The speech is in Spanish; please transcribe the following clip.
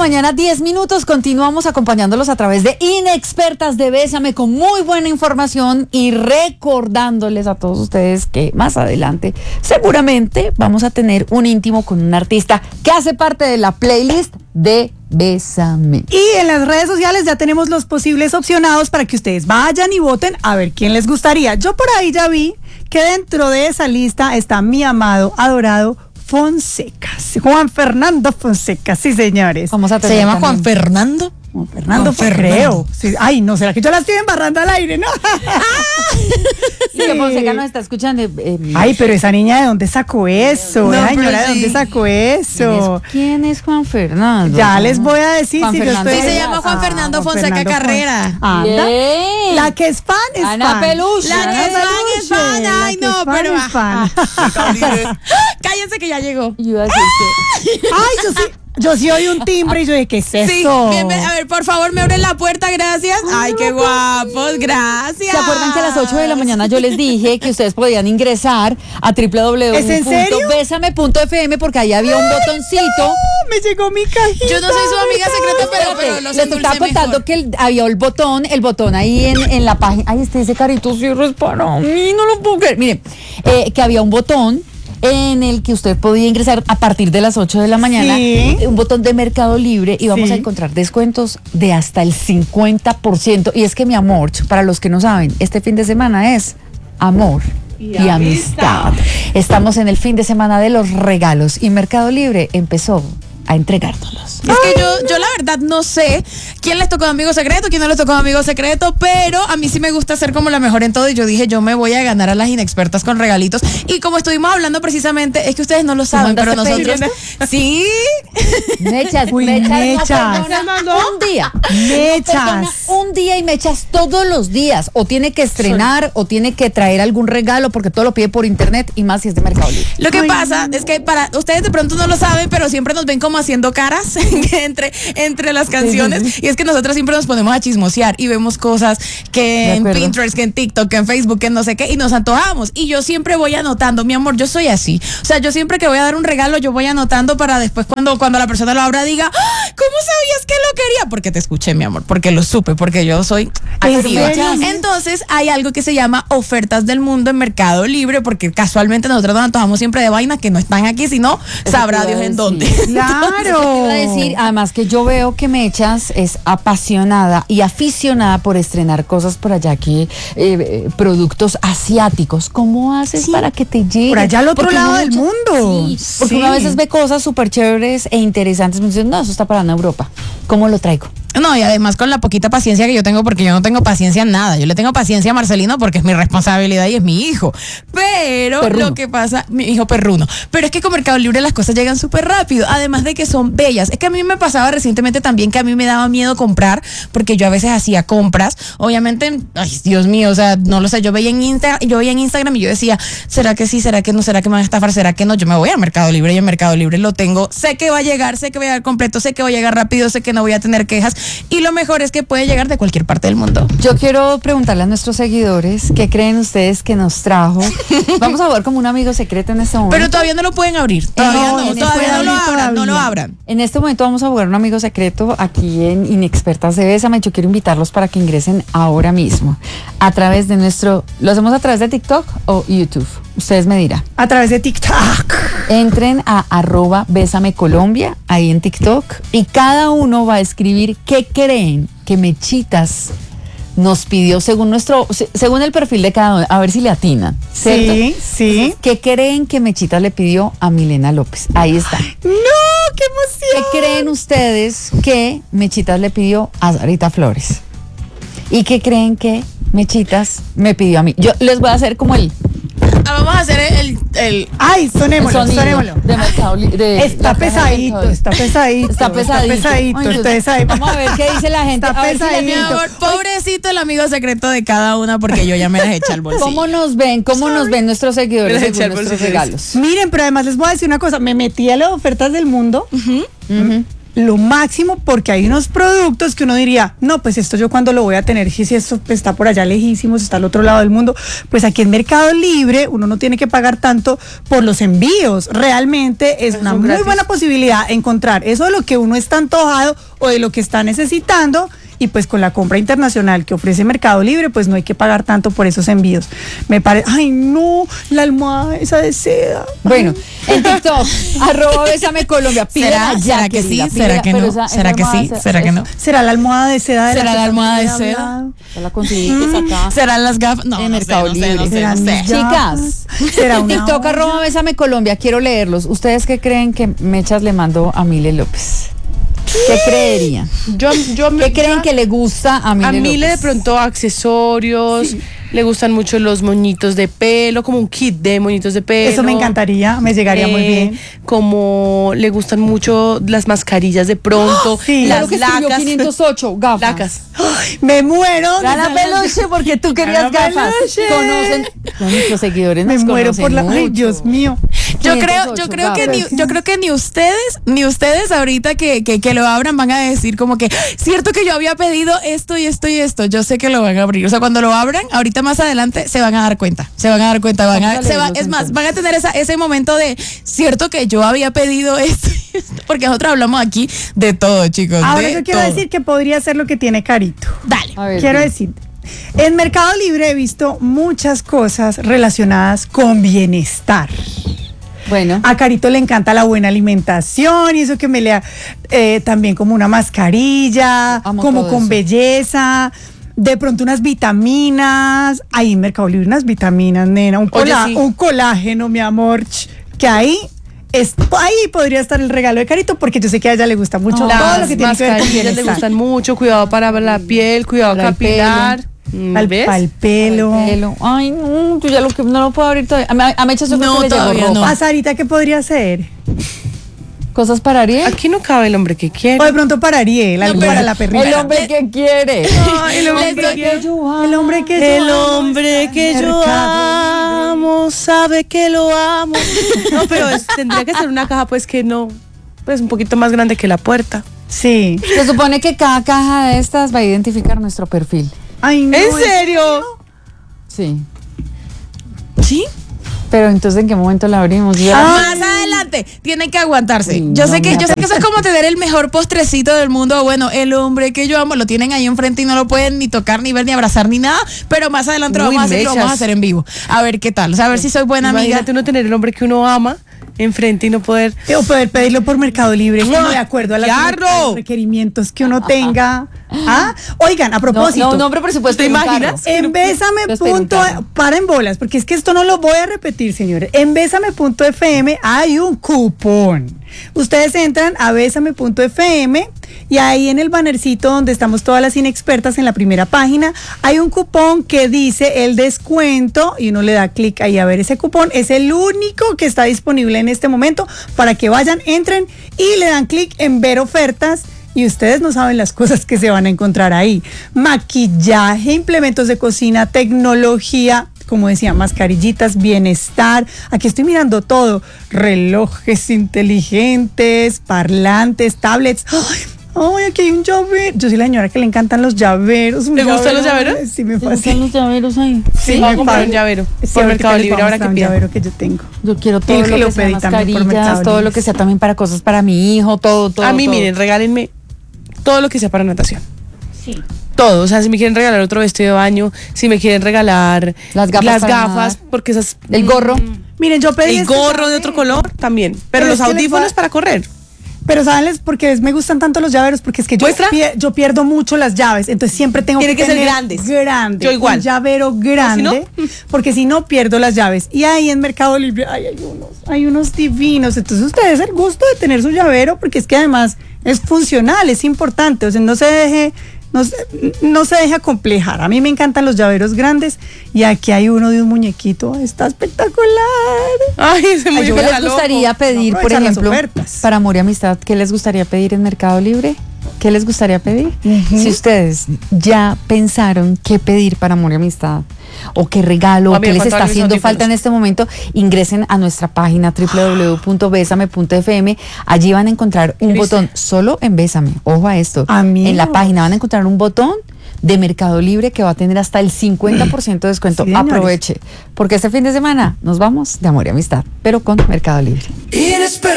mañana, 10 minutos. Continuamos acompañándolos a través de Inexpertas de Bésame con muy buena información y recordándoles a todos ustedes que más adelante seguramente vamos a tener un íntimo con un artista que hace parte de la playlist de Bésame. Y en las redes sociales ya tenemos los posibles opcionados para que ustedes vayan y voten a ver quién les gustaría. Yo por ahí ya vi que dentro de esa lista está mi amado, adorado Fonseca, Juan Fernando Fonseca, sí señores. ¿Se llama Juan Fernando? Juan Fernando, creo. Sí. Ay, no, ¿será que yo la estoy embarrando al aire? No. Sí, que Fonseca nos está escuchando. Ay, pero esa niña, ¿de dónde sacó eso? No, señora, ¿de sí. dónde sacó eso? ¿Quién es Juan Fernando? Ya les voy a decir. Juan si yo Fernando. estoy... Sí, se llama Juan Fernando Juan Fonseca Fernando Carrera. Anda. Bien. La que es fan es Ana fan. Peluche. La que es fan es fan. La Ay, que no, es fan pero es fan. cállense que ya llegó. Yo iba a decir que... Ay, yo sí oí un timbre y yo dije, ¿qué es Sí, eso? a ver, por favor, me abren la puerta, gracias. Ay, qué guapos, gracias. ¿Se acuerdan que a las 8 de la mañana yo les dije que ustedes podían ingresar a ¿Es en serio? www.besame.fm porque ahí había un botoncito? Me llegó mi cajita. Yo no soy su amiga secreta, pero los les estaba endulcé contando mejor. que había el botón ahí en la página. Ay, ese carito cierro es para mí, no lo puedo creer. Miren, que había un botón en el que usted podía ingresar a partir de las 8 de la mañana, Sí. un botón de Mercado Libre y vamos Sí. a encontrar descuentos de hasta el 50%. Y es que, mi amor, para los que no saben, este fin de semana es amor y amistad. Estamos en el fin de semana de los regalos y Mercado Libre empezó a entregárnoslos. Es que yo la verdad no sé quién les tocó amigo secreto, quién no les tocó amigo secreto, pero a mí sí me gusta ser como la mejor en todo y yo dije, yo me voy a ganar a las inexpertas con regalitos. Y como estuvimos hablando precisamente, es que ustedes no lo saben, pero mandaste nosotros... Sí. Mechas, Uy, mechas. mechas. No perdona un día. Mechas. No perdona un día y mechas todos los días. O tiene que estrenar o tiene que traer algún regalo porque todo lo pide por internet y más si es de Mercado Libre. Lo que Ay, pasa es que para ustedes de pronto no lo saben, pero siempre nos ven como haciendo caras entre las canciones. Y es que nosotros siempre nos ponemos a chismosear y vemos cosas que De en acuerdo. Pinterest, que en TikTok, que en Facebook, que en no sé qué, y nos antojamos. Y yo siempre voy anotando, mi amor, yo soy así. O sea, yo siempre que voy a dar un regalo, yo voy anotando para después cuando la persona lo abra diga, ¡ah! ¿Cómo sabías que lo quería? Porque te escuché, mi amor, porque lo supe, porque yo soy ¿En activa. serio? Entonces hay algo que se llama ofertas del mundo en Mercado Libre, porque casualmente nosotros nos antojamos siempre de vainas que no están aquí, sino sabrá te iba Dios a en decir. dónde. Claro. Iba a decir, además que yo veo que Mechas es apasionada y aficionada por estrenar cosas por allá que productos asiáticos. ¿Cómo haces para que te lleguen? Por allá al otro Porque lado uno del mundo. Sí, porque uno a veces ve cosas súper chéveres e interesantes. Me dicen, no, eso está para en Europa. ¿Cómo lo traigo? No, y además con la poquita paciencia que yo tengo, porque yo no tengo paciencia en nada. Yo le tengo paciencia a Marcelino porque es mi responsabilidad y es mi hijo. Pero Perruno. lo que pasa, mi hijo perruno. Pero es que con Mercado Libre las cosas llegan súper rápido, además de que son bellas. Es que a mí me pasaba recientemente también que a mí me daba miedo comprar, porque yo a veces hacía compras. Obviamente, ay, Dios mío, o sea, no lo sé. Yo veía en Instagram y yo decía, ¿será que sí? ¿Será que no? ¿Será que me van a estafar? ¿Será que no? Yo me voy a Mercado Libre y en Mercado Libre lo tengo. Sé que va a llegar, sé que va a llegar completo, sé que va a llegar rápido, sé que no voy a tener quejas. Y lo mejor es que puede llegar de cualquier parte del mundo. Yo quiero preguntarle a nuestros seguidores qué creen ustedes que nos trajo. Vamos a jugar como un amigo secreto en este momento. Pero todavía no lo pueden abrir. Todavía No, no, en todavía este no lo momento abran, no lo todavía. abran. En este momento vamos a jugar un amigo secreto aquí en Inexpertas de Bésame. Yo quiero invitarlos para que ingresen ahora mismo a través de ¿lo hacemos a través de TikTok o YouTube? Ustedes me dirán. A través de TikTok. Entren a @Bésamecolombia ahí en TikTok y cada uno va a escribir qué creen que Mechitas nos pidió según el perfil de cada uno, a ver si le atinan, ¿cierto? Sí, sí. ¿Qué creen que Mechitas le pidió a Milena López? Ahí está. ¡No! ¡Qué emoción! ¿Qué creen ustedes que Mechitas le pidió a Sarita Flores? ¿Y qué creen que Mechitas me pidió a mí? Yo les voy a hacer como el Vamos a hacer el Ay, sonémoslo, sonido sonémoslo. de Mercado Libre. Está pesadito, está pesadito. Está pesadito. Ay, Ustedes saben. Vamos a ver qué dice la gente. Está A ver si la pesadito. mi atinan. amor, pobrecito el amigo secreto de cada una, porque yo ya me las eché al bolsillo. ¿Cómo nos ven? ¿Cómo nos ven nuestros seguidores Me las eché según al nuestros bolsillo. regalos? Miren, pero además les voy a decir una cosa. Me metí a las ofertas del mundo. lo máximo, porque hay unos productos que uno diría, no, pues esto yo cuando lo voy a tener, si esto está por allá lejísimos, está al otro lado del mundo, pues aquí en Mercado Libre uno no tiene que pagar tanto por los envíos. Realmente es una muy buena posibilidad encontrar eso de lo que uno está antojado o de lo que está necesitando. Y pues con la compra internacional que ofrece Mercado Libre, pues no hay que pagar tanto por esos envíos. Me parece, ay no, la almohada esa de seda. Bueno, en TikTok, @Bésame Colombia. ¿Será que sí? ¿Será que no? ¿Será que sí? ¿Será que no? ¿Será la almohada de seda? ¿Será la almohada de seda? Ya la conseguiste acá. ¿Serán las gafas? No, En no Mercado sé, Libre. no sé. Chicas, ¿Será en una TikTok, @Bésame Colombia. Quiero leerlos. ¿Ustedes qué creen que Mechas le mandó a Mile López? ¿Qué creerían? ¿Qué creen que le gusta a Mile A Mile de López? pronto accesorios, le gustan mucho los moñitos de pelo, como un kit de moñitos de pelo. Eso me encantaría, me llegaría muy bien. Como le gustan mucho las mascarillas de pronto, Sí. Claro las que escribió lacas. 508, gafas. Lacas. Me muero. Gana Peluche porque tú querías Gana gafas. Peluche. Conocen, nuestros seguidores Me nos muero conocen por la. Ay, mucho. Dios mío. Yo creo 508 que gafas. yo creo que ni ustedes ahorita que lo abran van a decir como que cierto que yo había pedido esto y esto y esto. Yo sé que lo van a abrir. O sea, cuando lo abran, ahorita más adelante se van a dar cuenta. Vamos a leerlos, Es más, entonces. van a tener ese momento de cierto que yo había pedido esto y esto, porque nosotros hablamos aquí de todo, chicos. Ahora de yo quiero todo. decir que podría ser lo que tiene Carito. Dale. A ver, Quiero sí. decir, en Mercado Libre he visto muchas cosas relacionadas con bienestar. Bueno, A Carito le encanta la buena alimentación y eso que me lea también como una mascarilla, Amo como todo con eso. belleza, de pronto unas vitaminas. Ahí en Mercado Libre unas vitaminas, nena, un Oye, sí. colágeno, mi amor, que ahí podría estar el regalo de Carito porque yo sé que a ella le gusta mucho todo lo Las que tiene que ver con mascarillas le bienestar. gustan mucho, cuidado para la piel, cuidado Para el capilar. ¿Ves? Al pelo. pelo. Ay, no, yo ya no lo puedo abrir todavía. A Mecha yo creo No, que le llegó todavía ropa. no. A Sarita, ¿qué podría ser? ¿Cosas para Ariel? Aquí no cabe el hombre que quiere. O de pronto para Ariel, algo pero para la perrita. El hombre que quiere. El hombre Les doy- que yo amo. El hombre que yo amo hombre está que en yo Mercado amo sabe que lo amo. No, pero tendría que ser una caja pues que no, pues un poquito más grande que la puerta. Sí. Se supone que cada caja de estas va a identificar nuestro perfil. Ay, no. ¿En serio? Sí. ¿Sí? Pero entonces, ¿en qué momento la abrimos? Yo ya Más adelante tienen que aguantarse. Sí, Yo no sé que me eso es como tener el mejor postrecito del mundo. Bueno, el hombre que yo amo lo tienen ahí enfrente y no lo pueden ni tocar, ni ver, ni abrazar, ni nada. Pero más adelante lo Uy, vamos a hacer, y lo vamos a mechas. hacer en vivo. A ver qué tal. O sea, a ver si soy buena amiga. Imagínate uno tener el hombre que uno ama enfrente y no poder. O poder pedirlo por Mercado Libre, como de acuerdo a ¡Claro! a los requerimientos que uno tenga. ¿Ah? Oigan, a propósito. No, nombre presupuesto. ¿Te de un imaginas? carro. En Bésame Pero espera, un carro. paren bolas, porque es que esto no lo voy a repetir, señores. En Bésame.fm hay un cupón. Ustedes entran a Bésame.fm y ahí en el bannercito donde estamos todas las inexpertas en la primera página, hay un cupón que dice el descuento y uno le da clic ahí a ver ese cupón. Es el único que está disponible en este momento para que vayan, entren y le dan clic en ver ofertas. Y ustedes no saben las cosas que se van a encontrar ahí. Maquillaje, implementos de cocina, tecnología, como decía, mascarillitas, bienestar. Aquí estoy mirando todo. Relojes inteligentes, parlantes, tablets. Ay, aquí hay un llavero. Yo soy la señora que le encantan los llaveros. ¿Te gustan los llaveros? Sí, me ¿Te gustan fascina. los llaveros ahí? Sí, voy a comprar un llavero Sí, por ahorita Mercado les Libre vamos ahora a dar que un pida. llavero que yo tengo. Yo quiero todo Y lo que que lo sea pedí también por mascarillas, Mercado todo Libre. lo que sea también para cosas para mi hijo, todo. A mí, todo. miren, regálenme todo lo que sea para natación. Sí. Todo, o sea, si me quieren regalar otro vestido de baño, si me quieren regalar Las gafas para gafas, nadar. porque esas El gorro. Miren, yo pedí el este gorro de también. otro color también, pero Pero los es que les audífonos va- para correr. Pero ¿saben porque me gustan tanto los llaveros? Porque es que yo, ¿Muestra? yo pierdo mucho las llaves, entonces siempre tengo Tiene que ser tener grandes. grande, Yo igual. un llavero grande, porque si no pierdo las llaves. Y ahí en Mercado Libre hay unos divinos, entonces ustedes el gusto de tener su llavero, porque es que además es funcional, es importante, o sea, no se deje acomplejar. A mí me encantan los llaveros grandes y aquí hay uno de un muñequito, está espectacular. Ay, ese Ay, muy yo ¿Qué les loco. gustaría pedir, No por aprovechar las ejemplo, ofertas. para amor y amistad? ¿Qué les gustaría pedir en Mercado Libre? ¿qué les gustaría pedir? Si ustedes ya pensaron qué pedir para amor y amistad, o qué regalo, o A mí qué me les está faltaban mis haciendo audífonos. falta en este momento, ingresen a nuestra página www.besame.fm. Allí van a encontrar un botón solo en Bésame. Ojo a esto. Amigos. En la página van a encontrar un botón de Mercado Libre que va a tener hasta el 50% de descuento. Sí, señores. Aproveche, porque este fin de semana nos vamos de amor y amistad, pero con Mercado Libre.